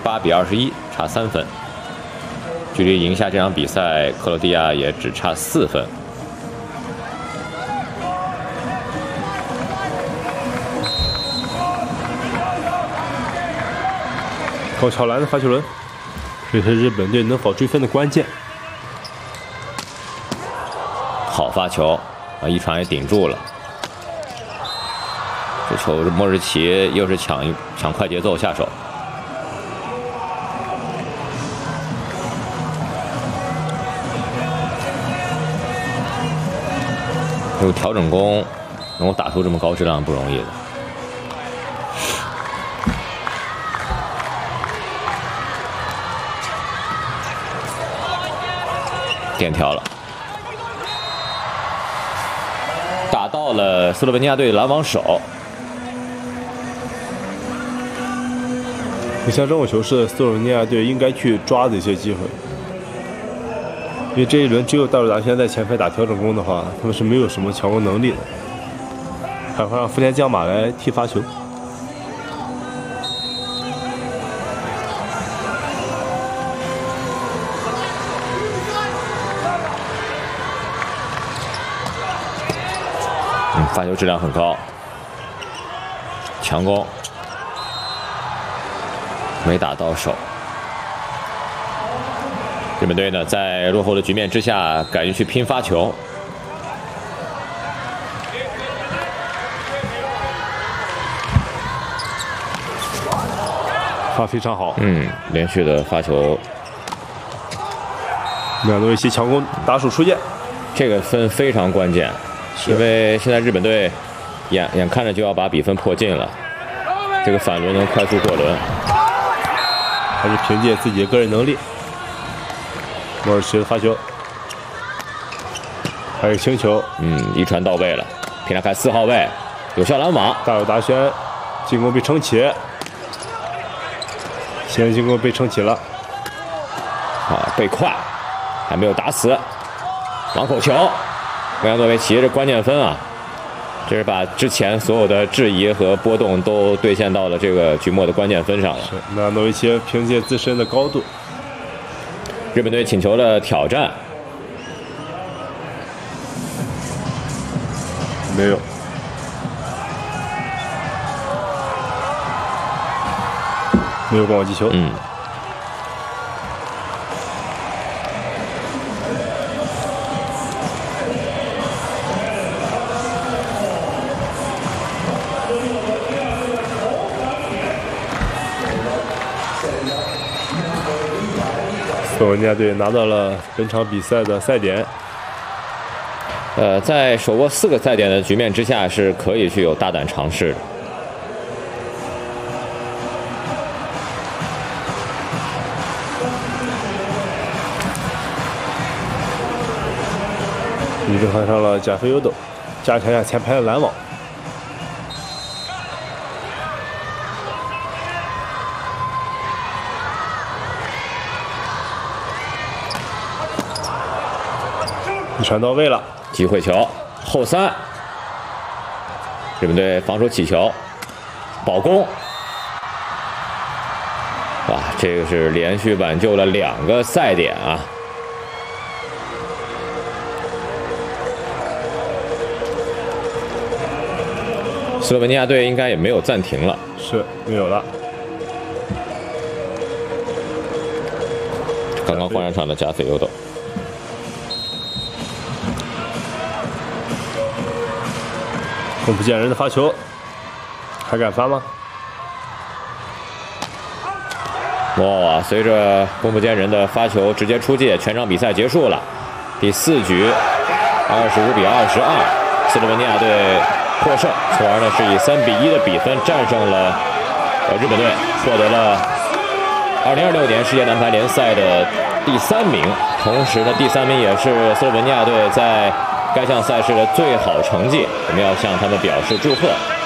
28比21，差3分。距离赢下这场比赛，克罗地亚也只差4分。 高桥蓝的发球轮，这是日本队能否追分的关键。 好发球啊，一传也顶住了。这球莫日奇又是抢快节奏下手。有调整弓，能够打出这么高质量不容易的。点跳了，打到了斯洛文尼亚队拦网手。 像这种球是斯洛文尼亚队应该去抓的一些机会。因为这一轮只有大陆达现在在前排打调整弓的话，他们是没有什么强攻能力的，还会让福田将马来踢发球。 发球质量很高，强攻没打到手。日本队呢，在落后的局面之下，敢于去拼发球。 发非常好， 连续的发球， 两诺维奇强攻打手出界， 这个分非常关键，因为现在日本队眼看着就要把比分迫近了，这个反轮能快速过轮， 还是凭借自己的个人能力。莫尔奇的发球，还有轻球， 一传到位了。平拉开4号位，有效拦网。 大有达轩进攻被撑起，现在进攻被撑起了。 被快，还没有打死。网口球，维扬诺维奇这关键分啊！这是把之前所有的质疑和波动都兑现到了这个局末的关键分上了。 是，那诺维奇凭借自身的高度。 日本队请求了挑战， 没有，没有光网击球。斯洛文尼亚队拿到了本场比赛的赛点。 在手握4个赛点的局面之下，是可以去有大胆尝试的。 已经换上了加菲尤斗，加强一下前排的拦网。一传到位了， 机会球后3，日本队防守起球，保攻，哇，这个是连续挽救了2个赛点啊！斯洛文尼亚队应该也没有暂停了， 是没有了。 刚刚换上场的加菲尤斗。 功夫见人的发球，还敢发吗？ 哇！随着功夫见人的发球直接出界，全场比赛结束了。第4局，25比22，斯洛文尼亚队获胜，从而呢是以3比1的比分战胜了日本队，获得了2026年世界男排联赛的第3名。同时呢，第3名也是斯洛文尼亚队在该项赛事的最好成绩，我们要向他们表示祝贺。